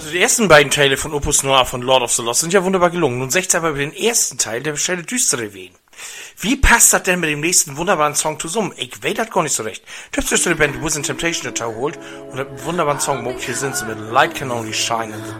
Also die ersten beiden Teile von Opus Noir von Lord of the Lost sind ja wunderbar gelungen. Nun 16 aber über den ersten Teil, der stelle düstere Wehen. Wie passt das denn mit dem nächsten wunderbaren Song zusammen? Ich weiß das gar nicht so recht. Typisch die Band Within Temptation der Tau holt und einen wunderbaren Song, hier sind sie mit Light Can Only Shine in the